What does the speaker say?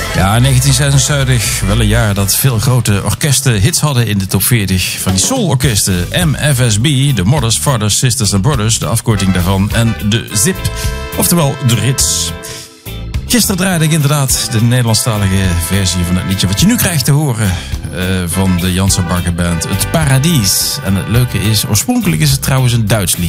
Ja, 1976, wel een jaar dat veel grote orkesten hits hadden in de top 40. Van die soul-orkesten, MFSB, de Mothers, Fathers, Sisters and Brothers, de afkorting daarvan, en de ZIP, oftewel de Rits. Gisteren draaide ik inderdaad de Nederlandstalige versie van het liedje wat je nu krijgt te horen van de Jansen Barker Band, Het Paradies. En het leuke is, oorspronkelijk is het trouwens een Duits liedje.